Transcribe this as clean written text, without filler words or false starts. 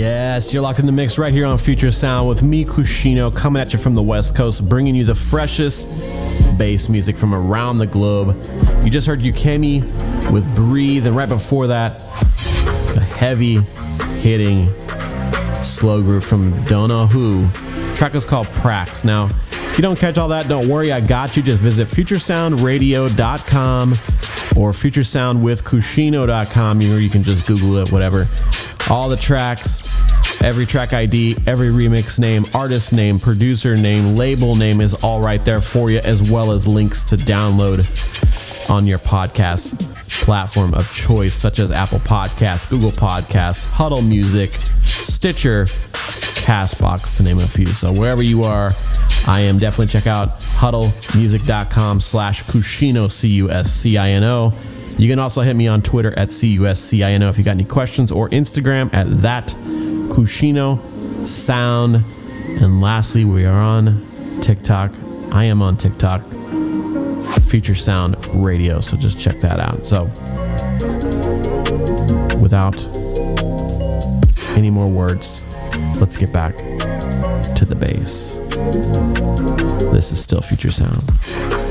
Yes, you're locked in the mix right here on Future Sound with me, Kushino, coming at you from the West Coast, bringing you the freshest bass music from around the globe. You just heard Yukemi with Breathe, and right before that, a heavy hitting slow groove from Don't Know Who. The track is called Prax. Now, if you don't catch all that, don't worry, I got you. Just visit futuresoundradio.com or futuresoundwithkushino.com. You can just Google it, whatever. All the tracks, every track ID, every remix name, artist name, producer name, label name is all right there for you, as well as links to download on your podcast platform of choice, such as Apple Podcasts, Google Podcasts, Huddle Music, Stitcher, Castbox, to name a few. So wherever you are, I am definitely check out huddlemusic.com/Kushino, Cuscino. You can also hit me on Twitter at Cuscino if you got any questions, or Instagram at that Kushino Sound. And lastly, we are on TikTok. I am on TikTok, Future Sound Radio. So just check that out. So without any more words, let's get back to the bass. This is still Future Sound.